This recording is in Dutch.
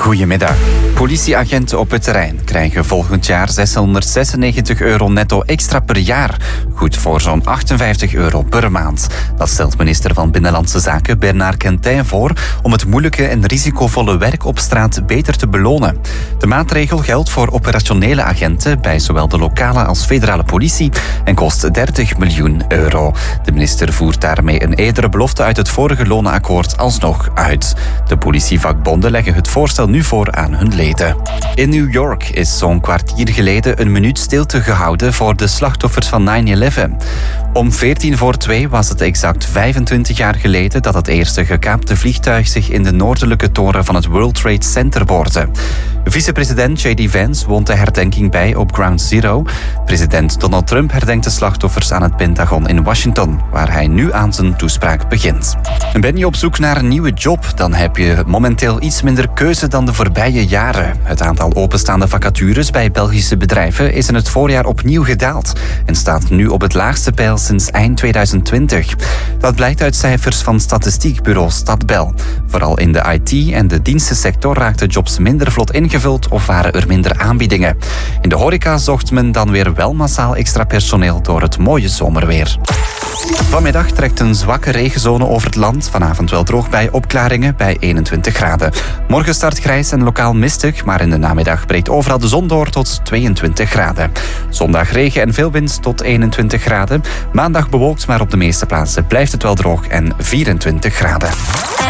Goedemiddag. Politieagenten op het terrein krijgen volgend jaar €696 netto extra per jaar. Goed voor zo'n €58 per maand. Dat stelt minister van Binnenlandse Zaken Bernard Quentin voor om het moeilijke en risicovolle werk op straat beter te belonen. De maatregel geldt voor operationele agenten bij zowel de lokale als federale politie en kost €30 miljoen. De minister voert daarmee een eerdere belofte uit het vorige lonenakkoord alsnog uit. De politievakbonden leggen het voorstel nu voor aan hun leden. In New York is zo'n kwartier geleden een minuut stilte gehouden voor de slachtoffers van 9/11. Om 2:14 was het exact 25 jaar geleden dat het eerste gekaapte vliegtuig zich in de noordelijke toren van het World Trade Center boorde. Vicepresident J.D. Vance woont de herdenking bij op Ground Zero. President Donald Trump herdenkt de slachtoffers aan het Pentagon in Washington, waar hij nu aan zijn toespraak begint. En ben je op zoek naar een nieuwe job, dan heb je momenteel iets minder keuze dan de voorbije jaren. Het aantal openstaande vacatures bij Belgische bedrijven is in het voorjaar opnieuw gedaald en staat nu op het laagste peil sinds eind 2020. Dat blijkt uit cijfers van statistiekbureau Stadbel. Vooral in de IT- en de dienstensector raakten jobs minder vlot ingevuld of waren er minder aanbiedingen. In de horeca zocht men dan weer wel massaal extra personeel door het mooie zomerweer. Vanmiddag trekt een zwakke regenzone over het land. Vanavond wel droog bij opklaringen bij 21 graden. Morgen start grijs en lokaal mistig, maar in de namiddag breekt overal de zon door tot 22 graden. Zondag regen en veel wind tot 21 graden. Maandag bewolkt, maar op de meeste plaatsen blijft het wel droog en 24 graden.